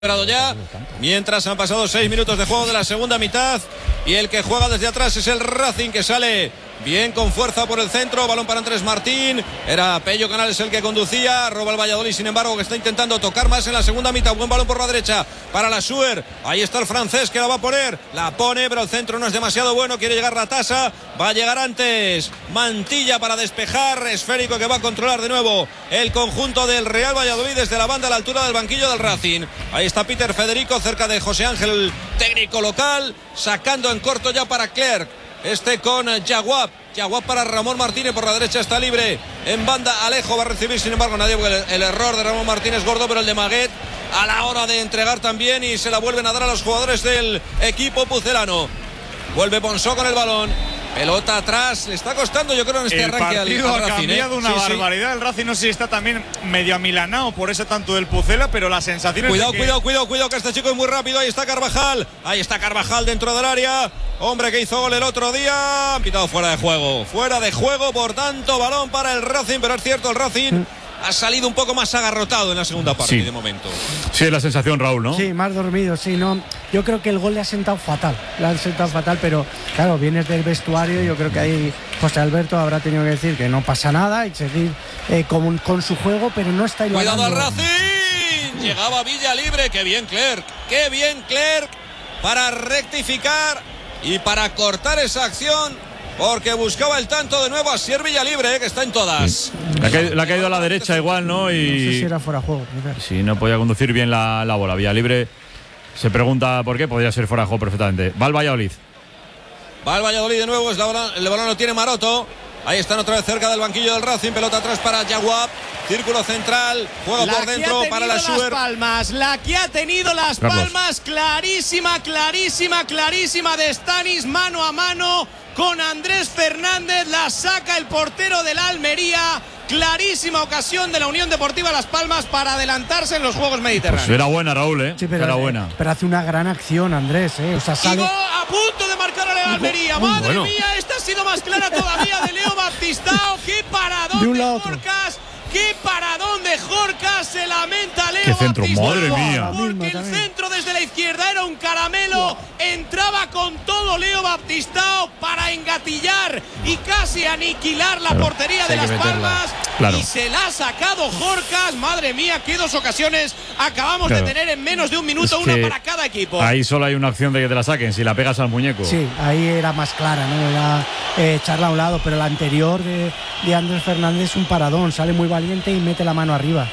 Ya, mientras han pasado 6 minutos de juego de la segunda mitad y el que juega desde atrás es el Racing, que sale bien con fuerza por el centro, balón para Andrés Martín, era Pello Canales el que conducía, roba el Valladolid, sin embargo, que está intentando tocar más en la segunda mitad, buen balón por la derecha para la Suer, ahí está el francés que la va a poner, la pone, pero el centro no es demasiado bueno, quiere llegar la tasa, va a llegar antes Mantilla para despejar, esférico que va a controlar de nuevo el conjunto del Real Valladolid desde la banda a la altura del banquillo del Racing, ahí está Peter Federico cerca de José Ángel, técnico local, sacando en corto ya para Clerc. Con Yaguap para Ramón Martínez, por la derecha está libre, en banda Alejo va a recibir, sin embargo nadie, porque el error de Ramón Martínez gordo, pero el de Maguet a la hora de entregar también, y se la vuelven a dar a los jugadores del equipo pucelano. Vuelve Ponsó con el balón, pelota atrás, le está costando, yo creo, en este arranque al Racing. Ha cambiado una barbaridad. El Racing no sé si está también medio amilanado por ese tanto del Pucela, pero la sensación es Cuidado, que este chico es muy rápido. Ahí está Carvajal dentro del área. Hombre que hizo gol el otro día. Han pitado fuera de juego, por tanto, balón para el Racing, pero es cierto, el Racing ha salido un poco más agarrotado en la segunda parte, de momento. Sí, la sensación, Raúl, ¿no? Sí, más dormido, sí, no. Yo creo que el gol le ha sentado fatal, pero claro, vienes del vestuario, yo creo que ahí José Alberto habrá tenido que decir que no pasa nada y seguir con su juego, pero no está igualando. ¡Cuidado al Racing! Llegaba Villa libre, qué bien Clerc para rectificar y para cortar esa acción, porque buscaba el tanto de nuevo a Asier Villalibre, que está en todas. Le ha caído a la derecha igual, ¿no? Y no sé si era fuera de juego. Sí, no podía conducir bien la bola. Villalibre se pregunta por qué, podría ser fuera de juego perfectamente. Va el Valladolid de nuevo, el balón lo tiene Maroto. Ahí están otra vez cerca del banquillo del Racing, pelota atrás para Yaguap, círculo central, juego por dentro para la Suer. La que ha tenido las palmas, clarísima de Stanis, mano a mano con Andrés Fernández, la saca el portero del Almería. Clarísima ocasión de la Unión Deportiva Las Palmas para adelantarse en los Juegos Mediterráneos. Pues era buena, Raúl, Sí, pero hace una gran acción, Andrés, O sea, sale a punto de marcar a la Almería. Madre mía, esta ha sido más clara todavía de Leo Baptistao. Qué paradón de Jorcas. ¡Qué paradón de Jorcas! Se lamenta Leo. ¡Qué centro! Baptistao, ¡Madre mía! Porque el centro desde la izquierda era un caramelo. Entraba con todo Leo Baptistao para engatillar y casi aniquilar la portería de Las Palmas. Y se la ha sacado Jorcas. Madre mía, qué dos ocasiones acabamos de tener en menos de un minuto, una para cada equipo. Ahí solo hay una opción de que te la saquen, si la pegas al muñeco. Sí, ahí era más clara, ¿no? Era echarla a un lado, pero la anterior de Andrés Fernández es un paradón, sale muy valiente y mete la mano arriba.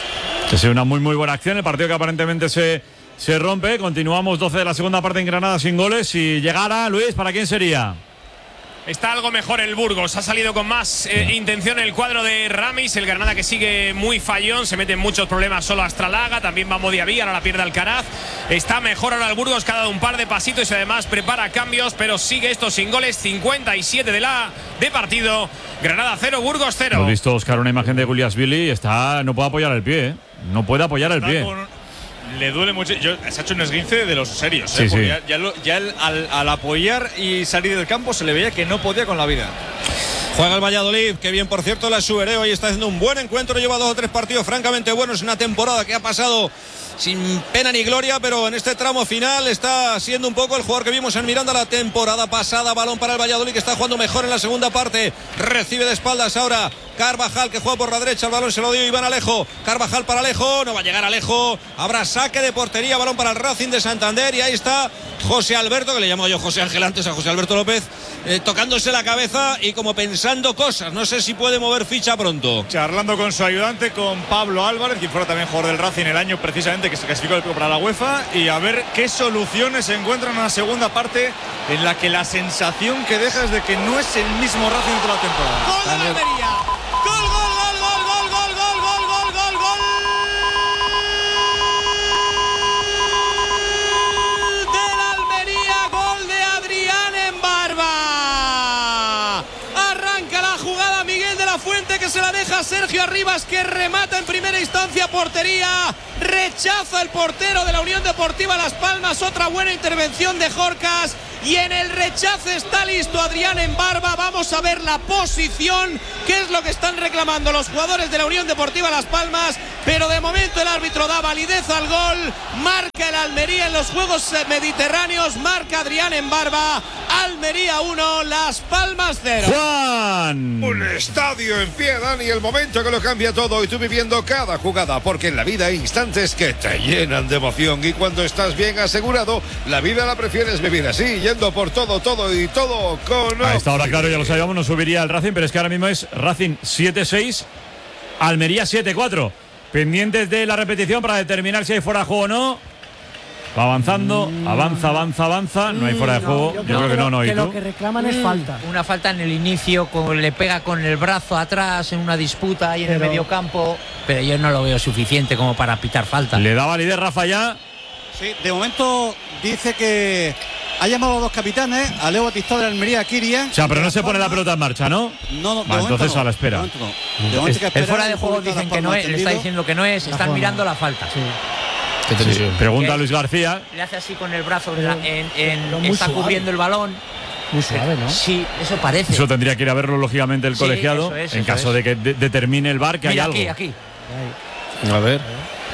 Es una muy buena acción, el partido que aparentemente se rompe. Continuamos 12 de la segunda parte en Granada sin goles. Si llegara, Luis, ¿para quién sería? Está algo mejor el Burgos, ha salido con más intención el cuadro de Ramis, el Granada que sigue muy fallón, se mete en muchos problemas solo Astralaga, también va Modiaví, ahora la pierde Alcaraz, está mejor ahora el Burgos, que ha dado un par de pasitos y además prepara cambios, pero sigue esto sin goles, 57 de partido, Granada 0, Burgos 0. Hemos visto, Oscar, una imagen de Guliasvili, no puede apoyar el pie, no puede apoyar el pie. Le duele mucho. Se ha hecho un esguince de los serios. Sí. Ya él, al apoyar y salir del campo, se le veía que no podía con la vida. Juega el Valladolid, que bien, por cierto, la Suer hoy está haciendo un buen encuentro, lleva 2 o 3 partidos francamente buenos, es una temporada que ha pasado sin pena ni gloria, pero en este tramo final está siendo un poco el jugador que vimos en Miranda la temporada pasada. Balón para el Valladolid, que está jugando mejor en la segunda parte, recibe de espaldas ahora Carvajal, que juega por la derecha, el balón se lo dio Iván Alejo, Carvajal para Alejo, no va a llegar Alejo, habrá saque de portería, balón para el Racing de Santander, y ahí está José Alberto, que le llamo yo José Ángel antes a José Alberto López, tocándose la cabeza y como pensando cosas, no sé si puede mover ficha pronto. Charlando con su ayudante, con Pablo Álvarez, quien fuera también jugador del Racing el año precisamente que se clasificó para la UEFA, y a ver qué soluciones se encuentran en la segunda parte, en la que la sensación que deja es de que no es el mismo Racing de la temporada. ¡Gol de la Almería! ¡Gol! ¡De la Almería! ¡Gol de Adrián en Barba! Arranca la jugada Miguel de la Fuente, que se la deja a Sergio Arribas, que remata en primera instancia portería. Rechaza el portero de la Unión Deportiva Las Palmas. Otra buena intervención de Jorcas. y en el rechace está listo Adrián Embarba. Vamos a ver la posición, qué es lo que están reclamando los jugadores de la Unión Deportiva Las Palmas, pero de momento el árbitro da validez al gol. Marca el Almería en los Juegos Mediterráneos, marca Adrián Embarba. Almería 1, Las Palmas 0. Juan. Un estadio en pie, Dani, el momento que lo cambia todo y tú viviendo cada jugada, porque en la vida hay instantes que te llenan de emoción y cuando estás bien asegurado, la vida la prefieres vivir así, yendo por todo y todo con... A esta hora, claro, ya lo sabíamos, nos subiría el Racing, pero es que ahora mismo es Racing 7-6, Almería 7-4. Pendientes de la repetición para determinar si hay fuera de juego o no. Va avanzando, avanza. No hay fuera de juego. Yo creo que no. Que ¿Y lo tú? que reclaman es falta. Una falta en el inicio, le pega con el brazo atrás en una disputa ahí en el mediocampo, pero yo no lo veo suficiente como para pitar falta. ¿Le da validez Rafa ya? Sí, de momento dice que ha llamado a los dos capitanes, a Leo Batistao de la Almería, a Kiria. O sea, pero no se pone la pelota en marcha, ¿no? No, vale, entonces no. a la espera. De momento no. De momento que El fuera de juego dicen que no es, le está diciendo que no es, están mirando la falta. Sí. Pregunta a Luis García. Le hace así con el brazo, muy está suave. cubriendo el balón. Muy suave, ¿no? Sí, eso parece. Eso tendría que ir a verlo lógicamente el colegiado, en caso de que determine el VAR que Mira, hay algo. aquí. A ver.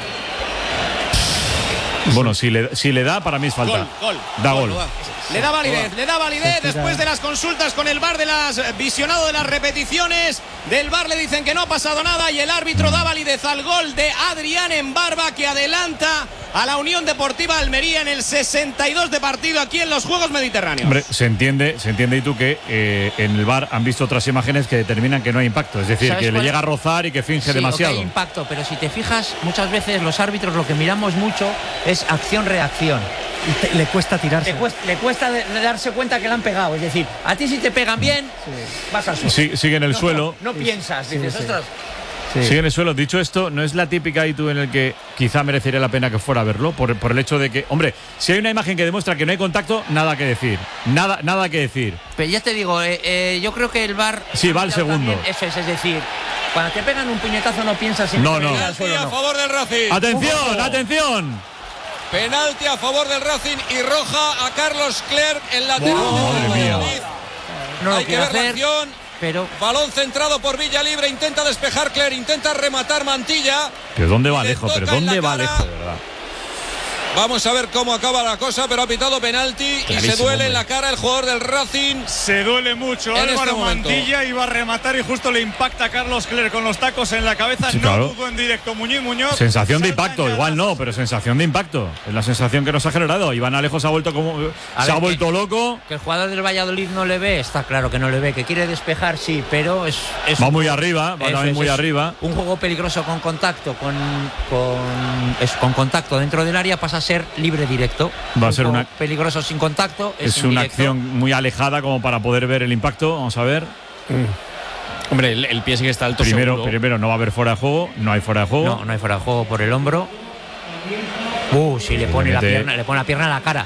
Bueno, si le da, para mí es falta. Gol. Da gol. Le da validez después de las consultas con el VAR, de las visionado de las repeticiones del VAR, le dicen que no ha pasado nada y el árbitro da validez al gol de Adrián Embarba, que adelanta a la Unión Deportiva Almería en el 62 de partido aquí en los Juegos Mediterráneos. Hombre, se entiende y tú que en el VAR han visto otras imágenes que determinan que no hay impacto, es decir, que le llega a rozar y que finge demasiado. Sí, hay impacto, pero si te fijas, muchas veces los árbitros lo que miramos mucho es acción-reacción. Le cuesta tirarse. Le cuesta darse cuenta que le han pegado. Es decir, a ti si te pegan bien, vas al suelo. Sigue en el suelo. No piensas, dices, ostras. Sigue en el suelo. Dicho esto, no es la típica Itu en el que quizá merecería la pena que fuera a verlo, por el hecho de que, hombre, si hay una imagen que demuestra que no hay contacto, nada que decir. Nada que decir. Pero ya te digo, yo creo que el VAR... Sí, va al segundo. Eso es decir, cuando te pegan un puñetazo no piensas en al suelo. A favor del Racing. ¡Atención! Penalti a favor del Racing y roja a Carlos Clerc, el lateral. Madre mía. No hay que ver la acción. Pero balón centrado por Villalibre, intenta despejar Clerc, intenta rematar Mantilla. ¿Pero dónde va Alejo? ¿Pero dónde va Alejo, de verdad? Vamos a ver cómo acaba la cosa, pero ha pitado penalti y se duele en la cara el jugador del Racing. Se duele mucho. Álvaro Mantilla iba a rematar y justo le impacta a Carlos Clerc con los tacos en la cabeza. Sí, claro. No pudo en directo Muñoz. Sensación de impacto, igual no, pero sensación de impacto. Es la sensación que nos ha generado. Iván Alejo se ha vuelto loco. Que el jugador del Valladolid no le ve, está claro que no le ve, que quiere despejar, sí, pero va muy arriba, va también muy arriba. Un juego peligroso con contacto, con contacto dentro del área pasa a ser libre directo. Va a ser una peligroso sin contacto. Es una acción muy alejada como para poder ver el impacto. Vamos a ver. Hombre, el pie sí que está alto. Primero no va a haber fuera de juego. No hay fuera de juego. No hay fuera de juego por el hombro. Sí, le pone la pierna en la cara.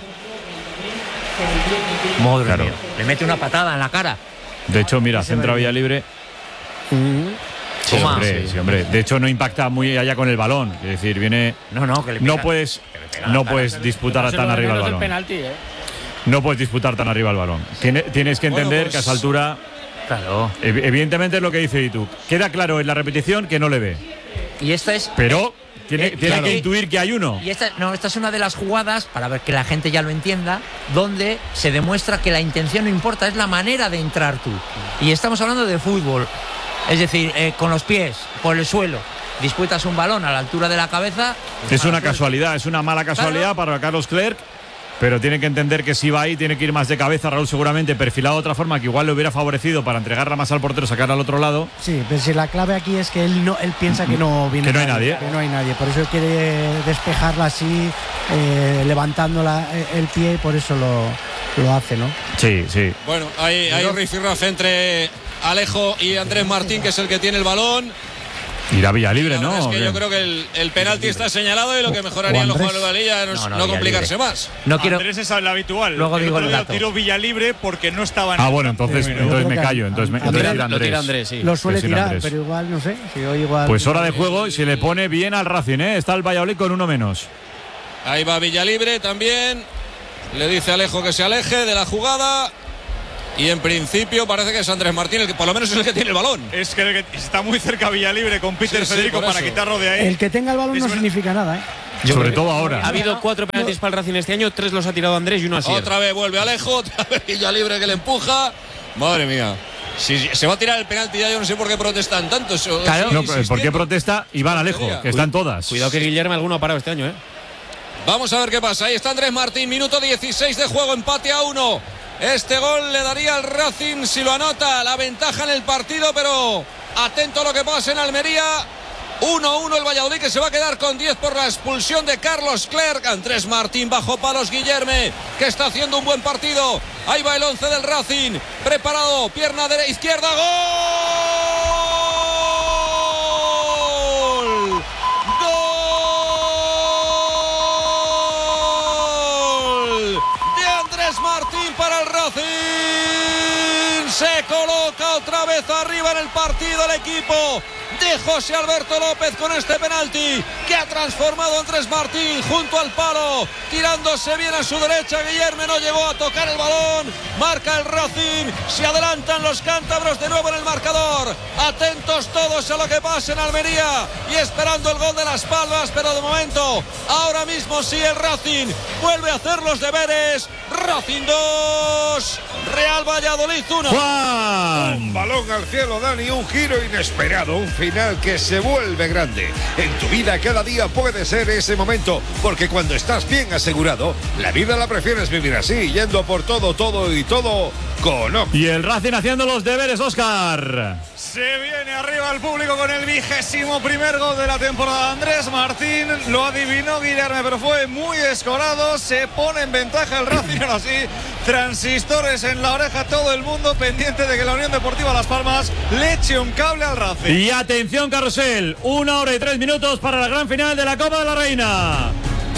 Madre mía. Le mete una patada en la cara. De hecho, mira, centra Villalibre. Sí, hombre. De hecho, no impacta muy allá con el balón. Es decir, viene. No puedes disputar tan arriba el balón. No puedes disputar tan arriba el balón. Tienes que entender que a esa altura. Claro. Evidentemente es lo que dice Itu. Queda claro en la repetición que no le ve. Y esto es. Pero tiene que intuir que hay uno. Y esta es una de las jugadas, para ver que la gente ya lo entienda, donde se demuestra que la intención no importa, es la manera de entrar tú. Y estamos hablando de fútbol. Es decir, con los pies, por el suelo, disputas un balón a la altura de la cabeza. Es una casualidad, es una mala casualidad para Carlos Clerc, pero tiene que entender que si va ahí, tiene que ir más de cabeza. Raúl seguramente perfilado de otra forma que igual le hubiera favorecido para entregarla más al portero, sacarla al otro lado. Sí, pero si la clave aquí es que él piensa que no viene que no hay nadie. Que no hay nadie, por eso quiere despejarla así, levantando el pie, y por eso lo hace, ¿no? Sí. Bueno, hay rifirrafe entre Alejo y Andrés Martín, que es el que tiene el balón. Irá Villalibre, ¿no? Es que yo creo que el penalti está señalado y lo que mejoraría en los jugadores de la Liga es no complicarse más. Andrés es el habitual. Luego digo el dato. Tiro Villalibre porque no estaba en bueno, entonces me callo. Entonces tira Andrés, sí. Lo suele tirar, pero igual, no sé. Si hoy igual. Pues hora de juego y se le pone bien al Racing, ¿eh? Está el Valladolid con uno menos. Ahí va Villalibre también. Le dice a Alejo que se aleje de la jugada. Y en principio parece que es Andrés Martín el que por lo menos es el que tiene el balón. Es que está muy cerca Villalibre con Peter Federico para quitarlo de ahí. El que tenga el balón no significa nada, ¿eh? Sobre todo ahora. Ha habido 4 penaltis para el Racing este año, 3 los ha tirado Andrés y 1 así. Otra vez vuelve Alejo, otra vez Villalibre que le empuja. Madre mía. Si se va a tirar el penalti ya, yo no sé por qué protestan tanto. Claro, no, ¿por qué protesta Iván Alejo? Que están todas. Cuidado que Guillermo alguno ha parado este año, ¿eh? Vamos a ver qué pasa. Ahí está Andrés Martín, minuto 16 de juego, empate a 1. Este gol le daría al Racing, si lo anota, la ventaja en el partido, pero atento a lo que pasa en Almería. 1-1 el Valladolid, que se va a quedar con 10 por la expulsión de Carlos Clerc. Andrés Martín bajo palos, Guillerme, que está haciendo un buen partido. Ahí va el 11 del Racing, preparado, pierna izquierda, ¡gol! Martín para el Racing, se coloca otra vez arriba en el partido el equipo de José Alberto López con este penalti que ha transformado a Andrés Martín junto al palo, tirándose bien a su derecha. Guillermo no llegó a tocar el balón, marca el Racing, se adelantan los cántabros de nuevo en el marcador. Atentos todos a lo que pasa en Almería y esperando el gol de Las Palmas, pero de momento, ahora mismo sí el Racing vuelve a hacer los deberes. Racing 2, Real Valladolid 1. Un balón al cielo, Dani, un giro inesperado, un final que se vuelve grande. En tu vida cada día puede ser ese momento, porque cuando estás bien asegurado, la vida la prefieres vivir así, yendo por todo con Octa. Y el Racing haciendo los deberes, Óscar. Se viene arriba el público con el 21º gol de la temporada. Andrés Martín lo adivinó Guillermo, pero fue muy escorado. Se pone en ventaja el Racing, ahora sí. Transistores en la oreja, todo el mundo pendiente de que la Unión Deportiva Las Palmas le eche un cable al Racing. Y atención, carrusel, 1 hora y 3 minutos para la gran final de la Copa de la Reina.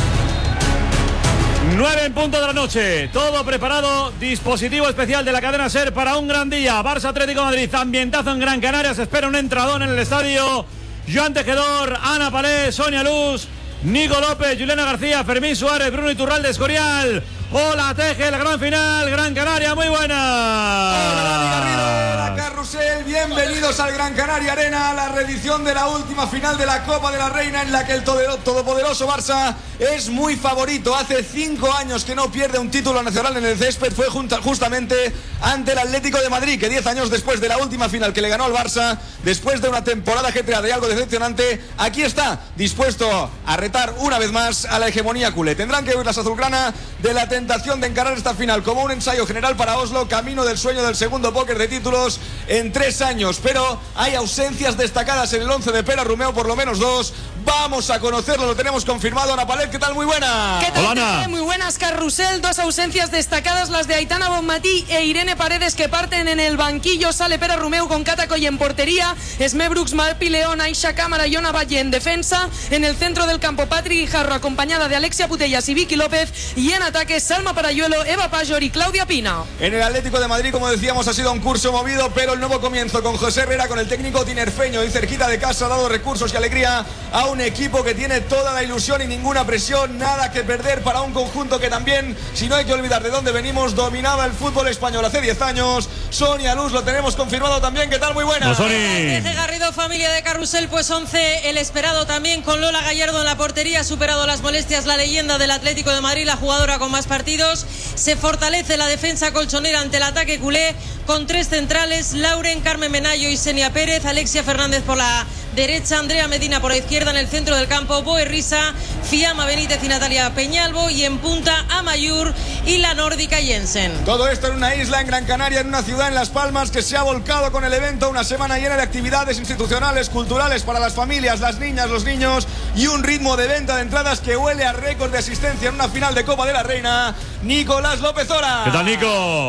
9 en punto de la noche, todo preparado, dispositivo especial de la cadena SER para un gran día. Barça Atlético de Madrid, ambientazo en Gran Canaria, se espera un entradón en el estadio. Joan Tejedor, Ana Palé, Sonia Luz, Nico López, Juliana García, Fermín Suárez, Bruno Iturralde, Escorial. Hola Teje, la gran final, Gran Canaria, muy buena. Hola Dani Garrido, la Carrusel, bienvenidos al Gran Canaria Arena, la reedición de la última final de la Copa de la Reina en la que el todopoderoso Barça es muy favorito. Hace 5 años que no pierde un título nacional en el césped, fue justamente ante el Atlético de Madrid, que 10 años después de la última final que le ganó al Barça, después de una temporada ajetreada y algo decepcionante, aquí está, dispuesto a retar una vez más a la hegemonía culé. Tendrán que huir las azulgrana de la tentación de encarar esta final como un ensayo general para Oslo, camino del sueño del segundo póker de títulos en 3 años, pero hay ausencias destacadas en el 11 de Pere Romeu, por lo menos 2. Vamos a conocerlo, lo tenemos confirmado. Ana Palet, ¿qué tal? Muy buena. ¿Qué tal? Hola, muy buenas, Carrusel. 2 ausencias destacadas, las de Aitana Bonmatí e Irene Paredes, que parten en el banquillo. Sale Pere Romeu con Catacoy en portería, Esme Brooks, Marpi León, Aisha Cámara y Ona Valle en defensa. En el centro del campo, Patri Guijarro, acompañada de Alexia Putellas y Vicky López. Y en ataque, Salma Parayuelo, Eva Pajor y Claudia Pina. En el Atlético de Madrid, como decíamos, ha sido un curso movido, pero el nuevo comienzo con José Herrera, con el técnico tinerfeño y cerquita de casa, ha dado recursos y alegría a un equipo que tiene toda la ilusión y ninguna presión, nada que perder para un conjunto que también, si no hay que olvidar de dónde venimos, dominaba el fútbol español hace 10 años. Sonia Luz, lo tenemos confirmado también. ¿Qué tal? Muy buena. Garrido, familia de Carrusel, pues 11 el esperado también, con Lola Gallardo en la portería. Ha superado las molestias la leyenda del Atlético de Madrid, la jugadora con más partidos. Se fortalece la defensa colchonera ante el ataque culé, con 3 centrales: Lauren, Carmen Menayo y Senia Pérez, Alexia Fernández por la derecha, Andrea Medina por la izquierda. En el centro del campo, Boe Risa, Fiamma Benítez y Natalia Peñalvo, y en punta Amayur y la nórdica Jensen. Todo esto en una isla en Gran Canaria, en una ciudad en Las Palmas que se ha volcado con el evento. Una semana llena de actividades institucionales, culturales para las familias, las niñas, los niños, y un ritmo de venta de entradas que huele a récord de asistencia en una final de Copa de la Reina. Nicolás López Hora. ¿Qué tal, Nico?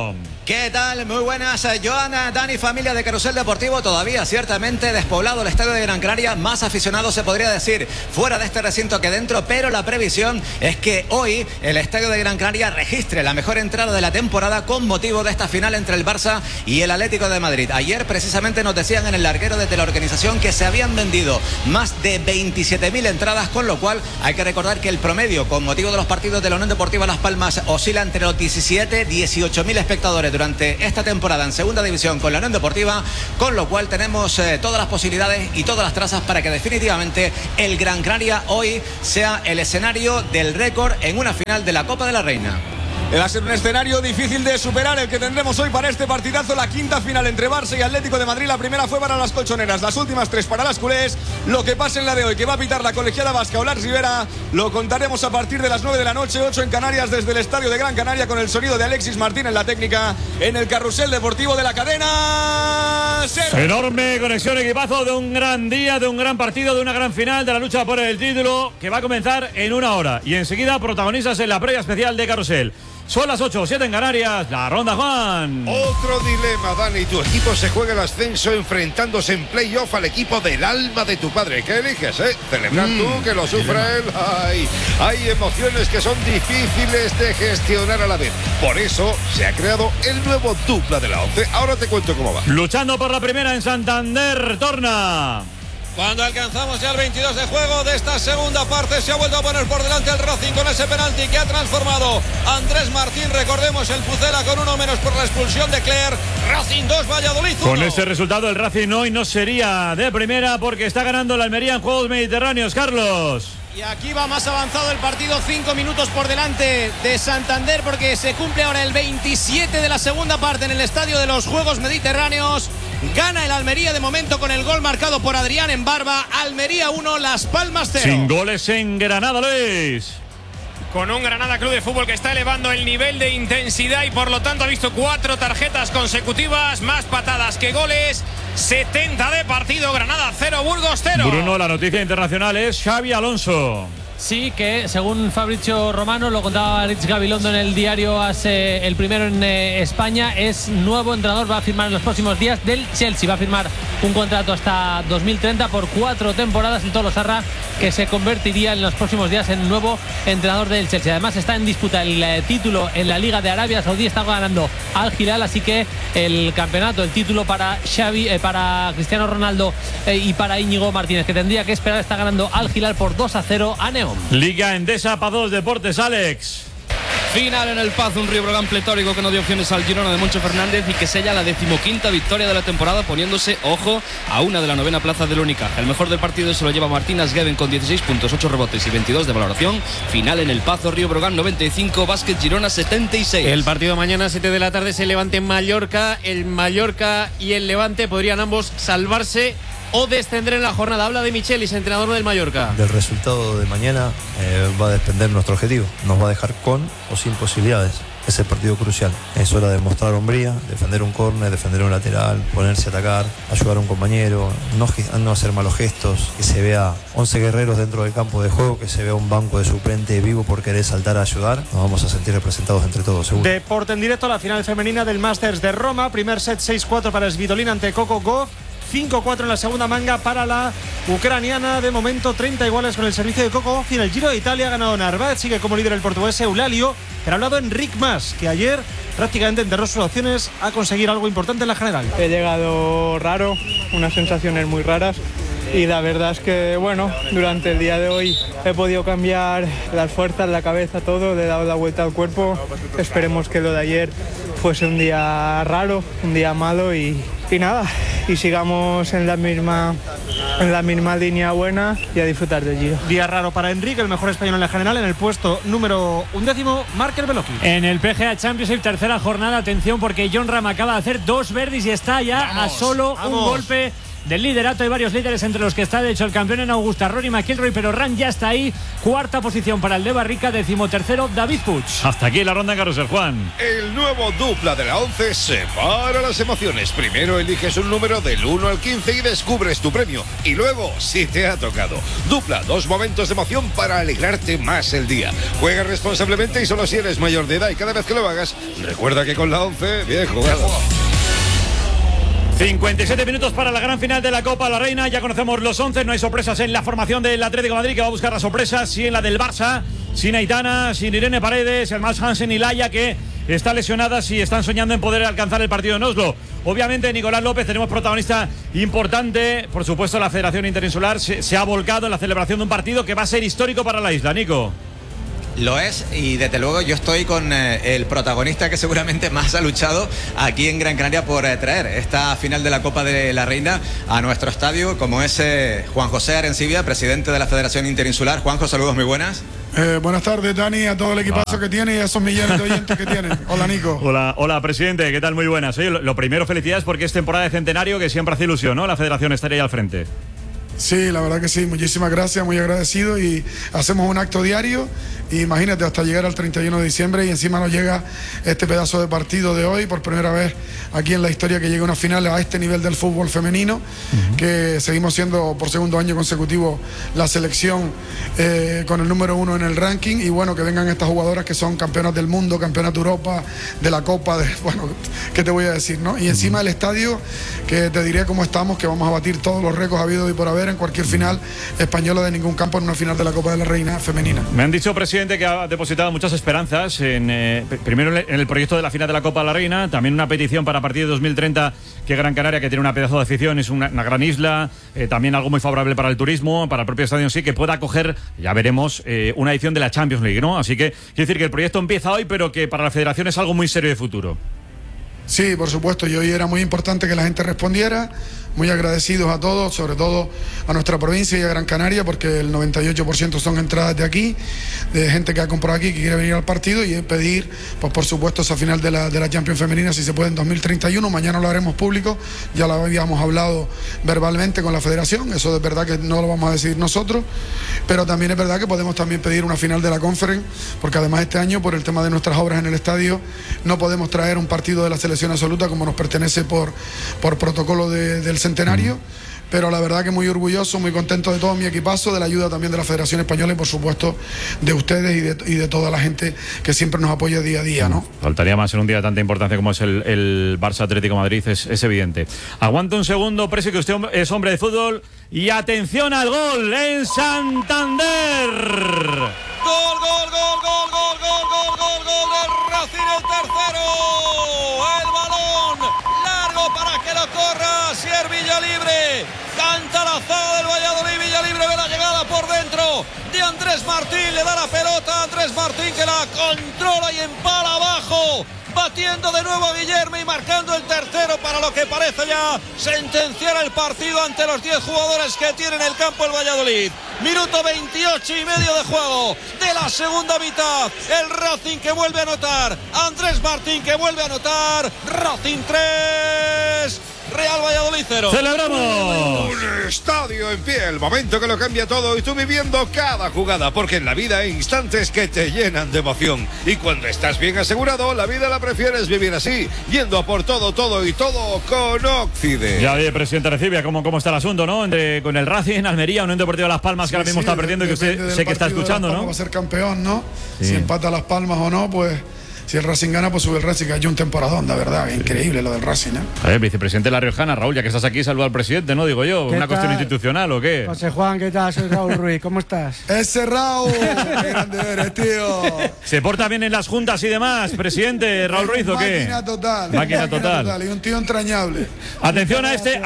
¿Qué tal? Muy buenas, Joana, Dani, familia de Carrusel Deportivo. Todavía ciertamente despoblado el estadio de Gran Canaria, más aficionados se podría decir fuera de este recinto que dentro, pero la previsión es que hoy el estadio de Gran Canaria registre la mejor entrada de la temporada con motivo de esta final entre el Barça y el Atlético de Madrid. Ayer precisamente nos decían en el larguero de Teleorganización que se habían vendido más de 27.000 entradas, con lo cual hay que recordar que el promedio con motivo de los partidos de la Unión Deportiva Las Palmas oscila entre los 17 y 18.000 espectadores durante esta temporada en segunda división con la Unión Deportiva, con lo cual tenemos todas las posibilidades y todas las trazas para que definitivamente el Gran Canaria hoy sea el escenario del récord en una final de la Copa de la Reina. Va a ser un escenario difícil de superar el que tendremos hoy para este partidazo, la quinta final entre Barça y Atlético de Madrid. La primera fue para las colchoneras, las últimas 3 para las culés. Lo que pase en la de hoy, que va a pitar la colegiada vasca Olar Rivera, lo contaremos a partir de las 9 de la noche, 8 en Canarias, desde el estadio de Gran Canaria, con el sonido de Alexis Martín en la técnica, en el Carrusel Deportivo de la cadena SER. Enorme conexión, equipazo de un gran día, de un gran partido, de una gran final, de la lucha por el título, que va a comenzar en 1 hora. Y enseguida protagonistas en la previa especial de Carrusel. Son las 8:07 en Canarias, la ronda, Juan. Otro dilema, Dani. Tu equipo se juega el ascenso enfrentándose en playoff al equipo del alma de tu padre. ¿Qué eliges, celebrar tú, que lo sufra él? Hay emociones que son difíciles de gestionar a la vez. Por eso se ha creado el nuevo dupla de la 11. Ahora te cuento cómo va. Luchando por la primera en Santander, Torna. Cuando alcanzamos ya el 22 de juego de esta segunda parte, se ha vuelto a poner por delante el Racing con ese penalti que ha transformado Andrés Martín. Recordemos el Pucela con 1 menos por la expulsión de Cler. Racing 2, Valladolid 1. Con ese resultado el Racing hoy no sería de primera porque está ganando la Almería en Juegos Mediterráneos, Carlos. Y aquí va más avanzado el partido, 5 minutos por delante de Santander, porque se cumple ahora el 27 de la segunda parte en el estadio de los Juegos Mediterráneos. Gana el Almería de momento con el gol marcado por Adrián en Barba. Almería 1, Las Palmas 0. Sin goles en Granada, Luis. Con un Granada Club de Fútbol que está elevando el nivel de intensidad y por lo tanto ha visto 4 tarjetas consecutivas, más patadas que goles. 70 de partido, Granada 0, Burgos 0. Bruno, la noticia internacional es Xavi Alonso. Sí, que según Fabrizio Romano, lo contaba Rich Gabilondo en el diario AS, el primero en España, es nuevo entrenador, va a firmar en los próximos días del Chelsea, va a firmar un contrato hasta 2030 por 4 temporadas, el Tolo Sarra, que se convertiría en los próximos días en nuevo entrenador del Chelsea. Además está en disputa el título en la Liga de Arabia Saudí, está ganando Al Hilal, así que el campeonato, el título para Xavi, para Cristiano Ronaldo y para Íñigo Martínez, que tendría que esperar, está ganando Al Hilal por 2-0 a Neom. Liga Endesa para 2 Deportes, Alex. Final en el Paz, un Río Breogán pletórico que no dio opciones al Girona de Moncho Fernández y que sella la 15ª victoria de la temporada, poniéndose, ojo, a una de la 9ª plaza del Unicaja. El mejor del partido se lo lleva Martín Asgueben con 16 puntos, 8 rebotes y 22 de valoración. Final en el Pazo, Río Breogán 95, Básquet Girona 76. El partido mañana 7 de la tarde se Levante en Mallorca. El Mallorca y el Levante podrían ambos salvarse o descender en la jornada. Habla de Michelis, entrenador del Mallorca. Del resultado de mañana va a depender nuestro objetivo. Nos va a dejar con o sin posibilidades. Es el partido crucial. Es hora de mostrar hombría, defender un córner, defender un lateral, ponerse a atacar, ayudar a un compañero, no hacer malos gestos, que se vea 11 guerreros dentro del campo de juego, que se vea un banco de suplente vivo por querer saltar a ayudar. Nos vamos a sentir representados entre todos, seguro. Deporte en directo, la final femenina del Masters de Roma. Primer set 6-4 para Svitolina ante Coco Gauff. 5-4 en la segunda manga para la ucraniana. De momento 30 iguales con el servicio de Coco. Y en el Giro de Italia ha ganado Narváez. Sigue como líder el portugués Eulalio. Pero ha hablado Enric Mas, que ayer prácticamente enterró sus opciones a conseguir algo importante en la general. He llegado raro, unas sensaciones muy raras. Y la verdad es que, bueno, durante el día de hoy he podido cambiar las fuerzas, la cabeza, todo. Le he dado la vuelta al cuerpo. Esperemos que lo de ayer fuese un día raro, un día malo y nada. Y sigamos en la misma línea buena y a disfrutar del Giro. Día raro para Enrique, el mejor español en la general. En el puesto número 11, Markel Beloki. En el PGA Championship, tercera jornada, atención porque Jon Rahm acaba de hacer 2 birdies y está ya a solo un golpe del liderato. Hay varios líderes entre los que está de hecho el campeón en Augusta, Rory McIlroy, pero Ran ya está ahí. Cuarta posición para el de Barrica, 13º David Puig. Hasta aquí la ronda en Carrusel, Juan. El nuevo dupla de la 11 separa las emociones. Primero eliges un número del 1 al 15 y descubres tu premio. Y luego, si te ha tocado. Dupla, 2 momentos de emoción para alegrarte más el día. Juega responsablemente y solo si eres mayor de edad, y cada vez que lo hagas, recuerda que con la 11, bien jugado. 57 minutos para la gran final de la Copa de la Reina. Ya conocemos los 11, no hay sorpresas en la formación del Atlético de Madrid, que va a buscar las sorpresas, sí en la del Barça, sin Aitana, sin Irene Paredes, el Mats Hansen y Laia, que está lesionadas y están soñando en poder alcanzar el partido en Oslo. Obviamente Nicolás López, tenemos protagonista importante, por supuesto la Federación Interinsular se ha volcado en la celebración de un partido que va a ser histórico para la isla, Nico. Lo es, y desde luego yo estoy con el protagonista que seguramente más ha luchado aquí en Gran Canaria por traer esta final de la Copa de la Reina a nuestro estadio, como es Juan José Arencibia, presidente de la Federación Interinsular. Juanjo, saludos muy buenas. Buenas tardes, Dani, a todo el equipazo que tiene y a esos millones de oyentes que tienen. Hola, Nico. Hola, presidente, ¿qué tal? Muy buenas. Oye, lo primero, felicidades porque es temporada de centenario, que siempre hace ilusión, ¿no? La Federación estaría ahí al frente. Sí, la verdad que sí, muchísimas gracias, muy agradecido, y hacemos un acto diario, y imagínate, hasta llegar al 31 de diciembre y encima nos llega este pedazo de partido de hoy, por primera vez aquí en la historia que llega una final a este nivel del fútbol femenino, que seguimos siendo por segundo año consecutivo la selección con el número 1 en el ranking, y bueno, que vengan estas jugadoras que son campeonas del mundo, campeonas de Europa, de la Copa, bueno, ¿qué te voy a decir, no? Y encima el estadio, que te diré cómo estamos, que vamos a batir todos los récords habidos y por haber en cualquier final española de ningún campo en una final de la Copa de la Reina femenina. Me han dicho, presidente, que ha depositado muchas esperanzas primero en el proyecto de la final de la Copa de la Reina, también una petición para a partir de 2030 que Gran Canaria, que tiene una pedazo de afición, es una gran isla, también algo muy favorable para el turismo, para el propio estadio en sí, que pueda acoger, ya veremos, una edición de la Champions League, ¿no? Así que quiero decir que el proyecto empieza hoy, pero que para la Federación es algo muy serio de futuro. Sí, por supuesto, y hoy era muy importante que la gente respondiera. Muy agradecidos a todos, sobre todo a nuestra provincia y a Gran Canaria, porque el 98% son entradas de aquí, de gente que ha comprado aquí, que quiere venir al partido, y pedir, pues por supuesto, esa final de la Champions Femenina, si se puede, en 2031. Mañana lo haremos público, ya lo habíamos hablado verbalmente con la Federación, eso es verdad que no lo vamos a decidir nosotros, pero también es verdad que podemos también pedir una final de la Conference, porque además este año, por el tema de nuestras obras en el estadio, no podemos traer un partido de la selección absoluta como nos pertenece por protocolo del centenario, pero la verdad que muy orgulloso, muy contento de todo mi equipazo, de la ayuda también de la Federación Española y por supuesto de ustedes y de toda la gente que siempre nos apoya día a día, ¿no? Faltaría más en un día de tanta importancia como es el Barça Atlético Madrid, es evidente. Aguanta un segundo, Presi, que usted es hombre de fútbol, y atención al gol en Santander. Gol, gol, gol, gol, gol, gol, gol, gol, gol del Racing, el tercero. El balón largo para que lo corra Sier Villalibre. Canta la zaga del Valladolid. Villalibre ve la llegada por dentro de Andrés Martín. Le da la pelota a Andrés Martín, que la controla y empala abajo, batiendo de nuevo a Guillermo y marcando el tercero para lo que parece ya sentenciar el partido ante los 10 jugadores que tiene en el campo el Valladolid. Minuto 28 y medio de juego de la segunda mitad. El Racing que vuelve a anotar, Andrés Martín que vuelve a anotar. Racing 3, Real Valladolid 0. ¡Celebramos! Un estadio en pie, el momento que lo cambia todo, y tú viviendo cada jugada, porque en la vida hay instantes que te llenan de emoción, y cuando estás bien asegurado, la vida la prefieres vivir así, yendo a por todo, todo y todo con Occide. Ya ve, presidente Arencibia, cómo está el asunto, ¿no? Con el Racing, Almería, Unión Deportiva Las Palmas, que ahora mismo está perdiendo y que usted sé que está escuchando, ¿no? Va a ser campeón, ¿no? Sí. Si empata Las Palmas o no, pues si el Racing gana, pues sube el Racing, que ha hecho un temporadón, la verdad, increíble lo del Racing, ¿eh? A ver, vicepresidente de La Riojana, Raúl, ya que estás aquí, saluda al presidente, ¿no? Digo yo, ¿una cuestión institucional o qué? José Juan, ¿qué tal? Soy Raúl Ruiz, ¿cómo estás? ¡Ese Raúl! ¡Qué grande eres, tío! ¿Se porta bien en las juntas y demás, presidente Raúl Ruiz, o qué? Máquina total. Máquina total. Y un tío entrañable. Atención a este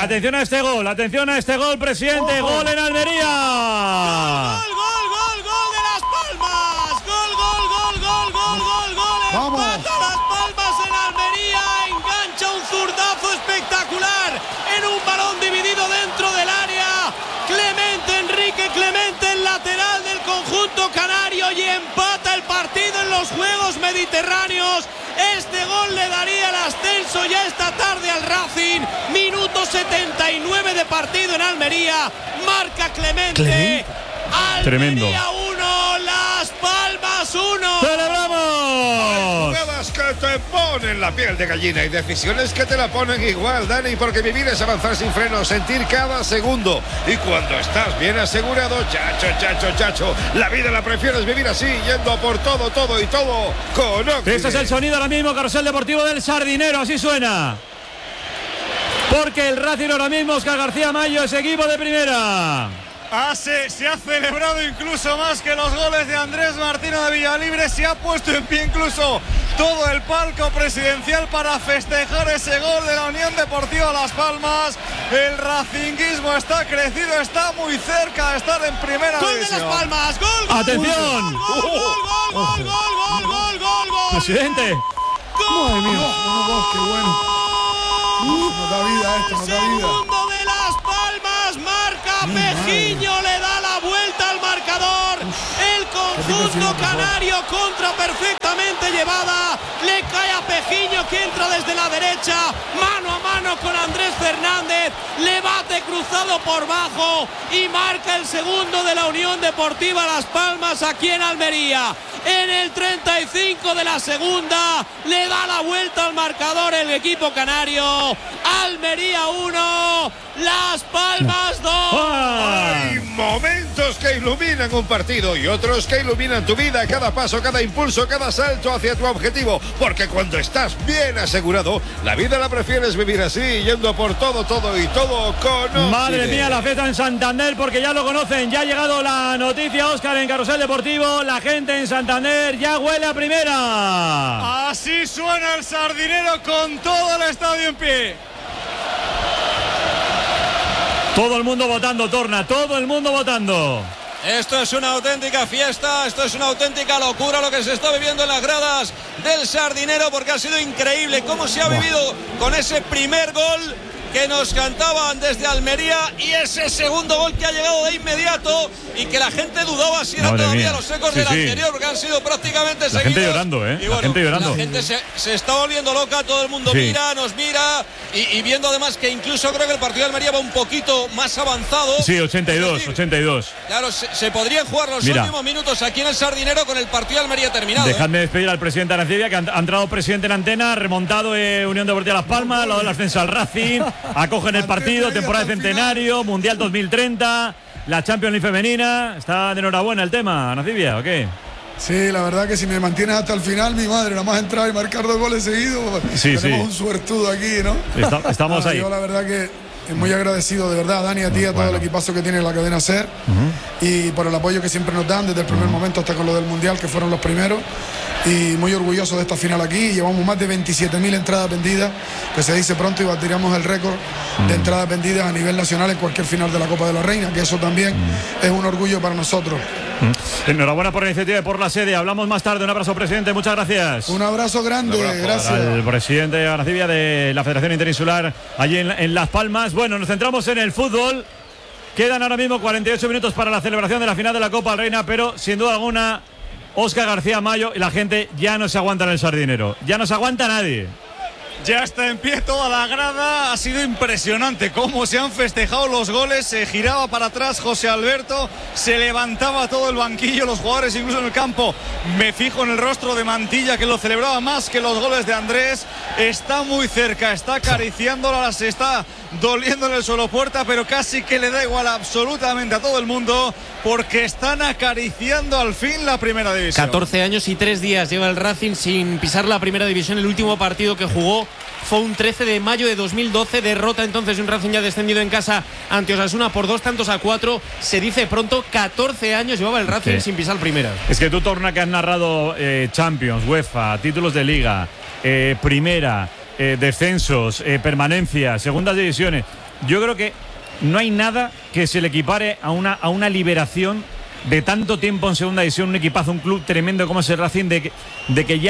gol, presidente, ¡Ojo! gol en Almería. ¡Gol, gol, gol, gol de Las Palmas! ¡Gol, gol, gol, gol, gol, gol, gol! ¡Vamos! ¡Empata Las Palmas en Almería! Engancha un zurdazo espectacular en un balón dividido dentro del área. Enrique Clemente, el lateral del conjunto canario, y empata el partido en los Juegos Mediterráneos Este gol le daría el ascenso ya esta tarde al Racing. Minuto 79 de partido en Almería. Marca Clemente. Tremendo. Almería 1, Las Palmas 1. ¡Celebramos! Jugadas que te ponen la piel de gallina y decisiones que te la ponen igual, Dani, porque vivir es avanzar sin freno, sentir cada segundo. Y cuando estás bien asegurado, chacho, la vida la prefieres vivir así, yendo a por todo y todo con Occident. Este es el sonido ahora mismo, Carrusel Deportivo del Sardinero, así suena. Porque el Racing ahora mismo, Óscar García Mayo, es equipo de primera. Se ha celebrado incluso más que los goles de Andrés Martino de Villalibre. Se ha puesto en pie incluso todo el palco presidencial para festejar ese gol de la Unión Deportiva Las Palmas. El racinguismo está crecido, está muy cerca de estar en primera ¡Gol división. de Las Palmas! ¡Gol! ¡Atención! ¡Gol! Presidente. Madre mía, qué bueno. Nos da vida esto, nos da vida. Segundo de Las Palmas, marca Pejiño, le da la vuelta al marcador. El conjunto canario contra perfectamente llevada. Le cae a Pejiño que entra desde la derecha, mano a mano con Andrés Fernández. Le bate cruzado por bajo y marca el segundo de la Unión Deportiva Las Palmas aquí en Almería. En el 35 de la segunda le da la vuelta al marcador el equipo canario. Almería 1, Las Palmas 2. Hay momentos que iluminan un partido y otros que iluminan tu vida, cada paso, cada impulso, cada salto hacia tu objetivo. Porque cuando estás bien asegurado, la vida la prefieres vivir así, yendo por todo y todo con Occident. Madre mía, la fiesta en Santander, porque ya lo conocen. Ya ha llegado la noticia, Óscar, en Carrusel Deportivo. La gente en Santander ya huele a primera. Así suena el Sardinero con todo el estadio en pie. Todo el mundo votando, Torna, todo el mundo votando. Esto es una auténtica fiesta, esto es una auténtica locura lo que se está viviendo en las gradas del Sardinero, porque ha sido increíble cómo se ha vivido con ese primer gol que nos cantaban desde Almería y ese segundo gol que ha llegado de inmediato y que la gente dudaba si eran todavía los ecos del anterior, porque han sido prácticamente seguidos. La gente llorando, Y bueno, la gente llorando. La gente se está volviendo loca, todo el mundo nos mira y viendo además que incluso creo que el partido de Almería va un poquito más avanzado. Sí, 82. Claro, se podrían jugar los últimos minutos aquí en el Sardinero con el partido de Almería terminado. Dejadme despedir al presidente Arancibia, que ha entrado presidente en antena, remontado Unión Deportiva Las Palmas, lo del ascenso al Racing. Acogen el partido, temporada de centenario, Mundial 2030, la Champions League femenina. ¿Está de enhorabuena el tema, Anacibia, o qué? Sí, la verdad que si me mantienes hasta el final, mi madre, nada más entrar y marcar 2 goles seguidos, tenemos un suertudo aquí, ¿no? Estamos ahí. Yo la verdad que muy agradecido de verdad, Dani, a ti, a todo el equipazo que tiene la cadena SER y por el apoyo que siempre nos dan desde el primer momento hasta con lo del Mundial, que fueron los primeros. Y muy orgulloso de esta final aquí. Llevamos más de 27.000 entradas vendidas, que se dice pronto, y batiremos el récord de entradas vendidas a nivel nacional en cualquier final de la Copa de la Reina, que eso también es un orgullo para nosotros. Enhorabuena por la iniciativa y por la sede. Hablamos más tarde. Un abrazo, presidente. Muchas gracias. Un abrazo grande. Gracias. Al presidente Anacibia de la Federación Interinsular allí en Las Palmas. Bueno, nos centramos en el fútbol. Quedan ahora mismo 48 minutos para la celebración de la final de la Copa de la Reina, pero sin duda alguna Óscar García Mayo y la gente ya no se aguanta en el Sardinero. Ya no se aguanta nadie. Ya está en pie toda la grada. Ha sido impresionante cómo se han festejado los goles. Se giraba para atrás José Alberto, se levantaba todo el banquillo, los jugadores incluso en el campo. Me fijo en el rostro de Mantilla, que lo celebraba más que los goles de Andrés. Está muy cerca, está acariciándola, se está doliendo en el suelo Puerta, pero casi que le da igual absolutamente a todo el mundo, porque están acariciando al fin la primera división. 14 años y 3 días lleva el Racing sin pisar la primera división. El último partido que jugó fue un 13 de mayo de 2012, derrota entonces de un Racing ya descendido en casa ante Osasuna por 2-4. Se dice pronto, 14 años llevaba el Racing sin pisar primera. Es que tú, Torna, que has narrado Champions, UEFA, títulos de Liga, primera, descensos, permanencias, segundas divisiones, yo creo que no hay nada que se le equipare a una liberación de tanto tiempo en segunda división, un equipazo, un club tremendo como es el Racing, de que ya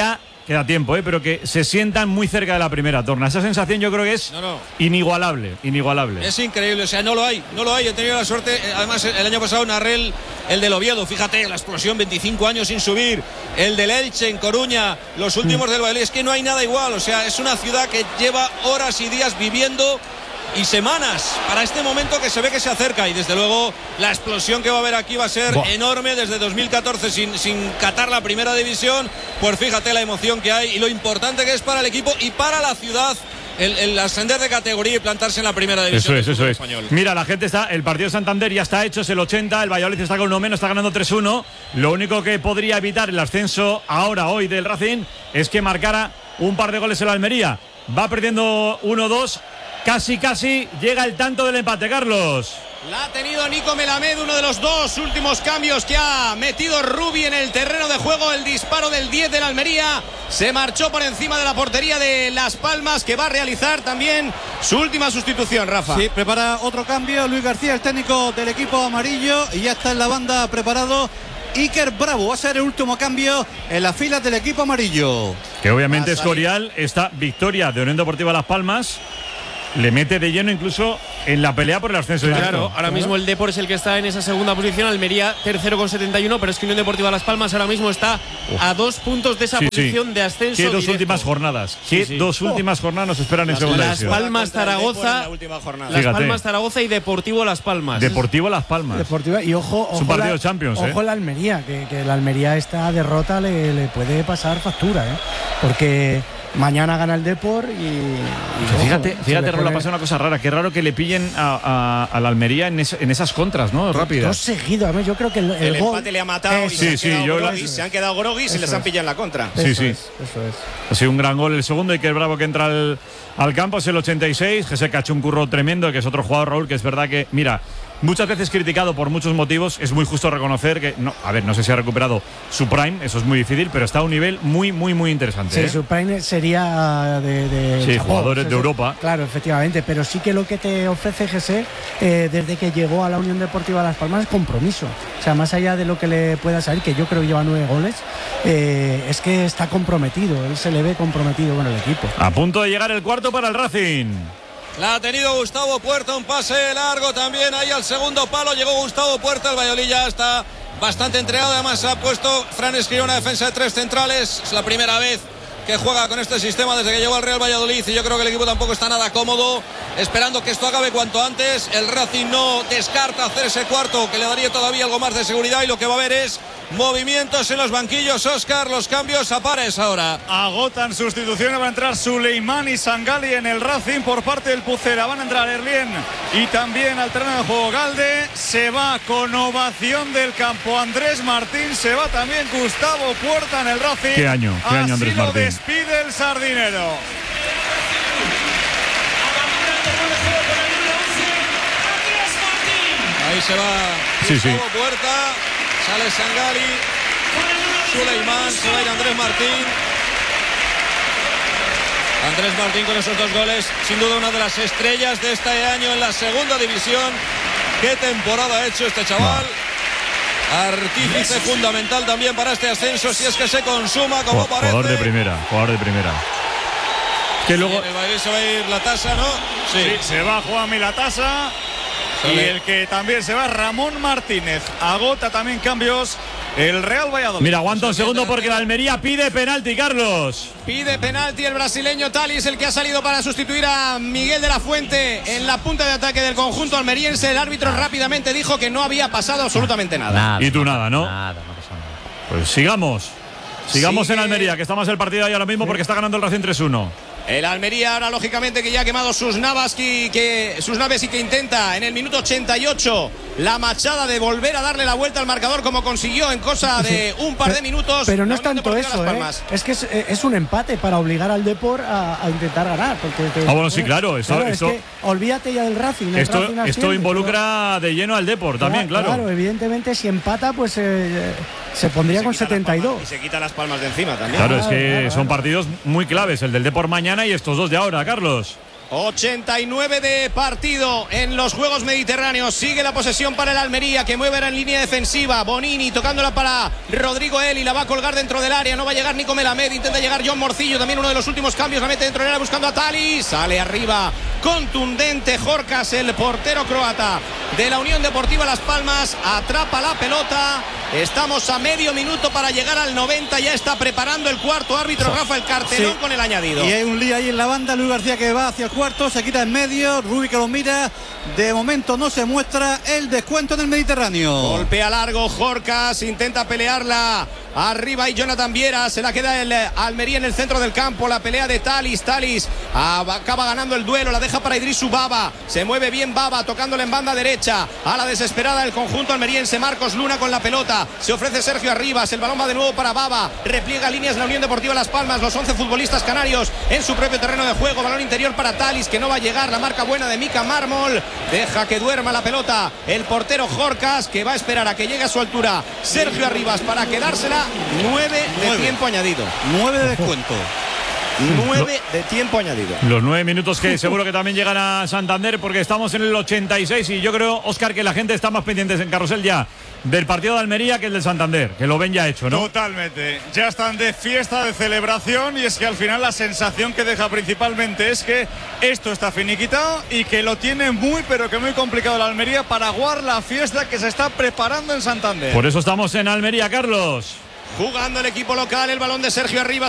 queda tiempo, pero que se sientan muy cerca de la primera torna. Esa sensación yo creo que es inigualable. Es increíble, o sea, no lo hay. He tenido la suerte, además el año pasado narré el del Oviedo, fíjate, la explosión, 25 años sin subir, el del Elche en Coruña, los últimos del Valladolid, es que no hay nada igual, o sea, es una ciudad que lleva horas y días viviendo y semanas para este momento que se ve que se acerca, y desde luego la explosión que va a haber aquí va a ser enorme. Desde 2014 sin catar la primera división, pues fíjate la emoción que hay y lo importante que es para el equipo y para la ciudad el ascender de categoría y plantarse en la primera división. Eso es. Español. Mira, la gente está, el partido de Santander ya está hecho, es el 80, el Valladolid está con uno menos, está ganando 3-1. Lo único que podría evitar el ascenso hoy del Racing es que marcara un par de goles en la Almería. Va perdiendo 1-2, casi llega el tanto del empate, Carlos. La ha tenido Nico Melamed, uno de los dos últimos cambios que ha metido Rubi en el terreno de juego. El disparo del 10 de la Almería se marchó por encima de la portería de Las Palmas, que va a realizar también su última sustitución, Rafa. Sí, prepara otro cambio Luis García, el técnico del equipo amarillo, y ya está en la banda preparado Iker Bravo. Va a ser el último cambio en las filas del equipo amarillo. Que obviamente Escorial, esta victoria de Unión Deportiva Las Palmas le mete de lleno incluso en la pelea por el ascenso. Claro, ahora mismo el Depor es el que está en esa segunda posición, Almería tercero con 71, pero es que Unión Deportiva Las Palmas ahora mismo está a 2 puntos de esa posición de ascenso. ¿Qué dos directo? Últimas jornadas? Dos últimas jornadas nos esperan en segunda división? Las Palmas, Zaragoza, Las Palmas, Zaragoza y Deportivo Las Palmas. Deportivo Las Palmas. Y ojo es un partido de Champions. Ojo la Almería, que la Almería esta derrota le puede pasar factura, porque mañana gana el Depor y fíjate, Raúl, ha pasado una cosa rara. Qué raro que le pillen a la Almería en esas contras, ¿no? Rápidas. Dos seguidos. Además, yo creo que el gol empate le ha matado y se han quedado groguis y les han pillado en la contra. Eso es. Ha sido un gran gol el segundo, y que el Bravo que entra al campo es el 86. Jesse ha hecho un curro tremendo, que es otro jugador, Raúl, que es verdad que, mira, muchas veces criticado por muchos motivos, es muy justo reconocer que, no sé si ha recuperado su prime, eso es muy difícil, pero está a un nivel muy interesante. Sí, su prime sería de jugadores de Europa. Claro, efectivamente, pero sí que lo que te ofrece Jesse desde que llegó a la Unión Deportiva Las Palmas es compromiso. O sea, más allá de lo que le pueda salir, que yo creo que lleva 9 goles, es que está comprometido, él se le ve comprometido con el equipo. A punto de llegar el cuarto para el Racing. La ha tenido Gustavo Puerta, un pase largo también ahí al segundo palo. Llegó Gustavo Puerta, el Valladolid ya está bastante entregado. Además ha puesto Fran Escribá una defensa de 3 centrales. Es la primera vez que juega con este sistema desde que llegó al Real Valladolid, y yo creo que el equipo tampoco está nada cómodo, esperando que esto acabe cuanto antes. El Racing no descarta hacer ese cuarto, que le daría todavía algo más de seguridad, y lo que va a haber es movimientos en los banquillos. Óscar, los cambios a pares ahora. Agotan sustituciones, va a entrar Suleimán y Sangali en el Racing por parte del Pucela. Van a entrar Erlien y también al terreno de juego Galde. Se va con ovación del campo Andrés Martín. Se va también Gustavo Puerta en el Racing. ¿Qué año Andrés Martín? Despide el sardinero. Ahí se va Gustavo Puerta. Sale Sangali, Suleimán, se va a ir Andrés Martín. Andrés Martín con esos 2 goles, sin duda una de las estrellas de este año en la segunda división. Qué temporada ha hecho este chaval. Artífice fundamental también para este ascenso, si es que se consuma como parece. Jugador de primera. Que luego el Valladolid se va a ir Latasa, ¿no? Sí, se va Juanmi Latasa. Y el que también se va, Ramón Martínez. Agota también cambios el Real Valladolid. Mira, aguanta un segundo porque la Almería pide penalti, Carlos. Pide penalti el brasileño Talis, el que ha salido para sustituir a Miguel de la Fuente en la punta de ataque del conjunto almeriense. El árbitro rápidamente dijo que no había pasado absolutamente nada. Y tú nada, ¿no? Nada, no pasa nada. Pues sigamos en Almería, que estamos en el partido ahí ahora mismo porque está ganando el Racing 3-1. El Almería ahora lógicamente que ya ha quemado sus naves y que intenta en el minuto 88 la machada de volver a darle la vuelta al marcador, como consiguió en cosa de un par de minutos. Pero no es tanto eso, es que es un empate para obligar al Depor a intentar ganar. Porque sí, claro. Es que olvídate ya del Racing. Esto involucra de lleno al Depor también, claro. Claro, evidentemente si empata pues se pondría con 72. Y se quita Las Palmas de encima también. Claro, es que son partidos muy claves, el del Depor mañana y estos 2 de ahora, Carlos. 89 de partido en los Juegos Mediterráneos. Sigue la posesión para el Almería, que mueve en línea defensiva. Bonini tocándola para Rodrigo Eli, la va a colgar dentro del área. No va a llegar Nico Melamed, intenta llegar John Morcillo, también uno de los últimos cambios. La mete dentro del área buscando a Tali. Sale arriba, contundente Jorkas, el portero croata de la Unión Deportiva Las Palmas. Atrapa la pelota. Estamos a medio minuto para llegar al 90. Ya está preparando el cuarto árbitro Rafa el cartelón con el añadido. Y hay un lío ahí en la banda. Luis García que va hacia el cuarto, se quita en medio. Rubi que lo mira. De momento no se muestra el descuento en el Mediterráneo. Golpea largo Jorkas, intenta pelearla. Arriba y Jonathan Viera, se la queda el Almería en el centro del campo. La pelea de Talis acaba ganando el duelo, la deja para Idrisu Baba. Se mueve bien Baba, tocándole en banda derecha. A la desesperada el conjunto almeriense. Marcos Luna con la pelota. Se ofrece Sergio Arribas, el balón va de nuevo para Baba. Repliega líneas la Unión Deportiva Las Palmas. Los 11 futbolistas canarios en su propio terreno de juego. Balón interior para Talis, que no va a llegar. La marca buena de Mika Mármol. Deja que duerma la pelota el portero Jorkas, que va a esperar a que llegue a su altura Sergio Arribas para quedársela. 9 de tiempo añadido. 9 de descuento. 9 de tiempo añadido. Los 9 minutos que seguro que también llegan a Santander, porque estamos en el 86 y yo creo, Óscar, que la gente está más pendiente en Carrusel ya del partido de Almería que el del Santander, que lo ven ya hecho, ¿no? Totalmente. Ya están de fiesta, de celebración, y es que al final la sensación que deja principalmente es que esto está finiquitado y que lo tiene muy, pero que muy complicado la Almería para aguar la fiesta que se está preparando en Santander. Por eso estamos en Almería, Carlos. Jugando el equipo local, el balón de Sergio Arribas.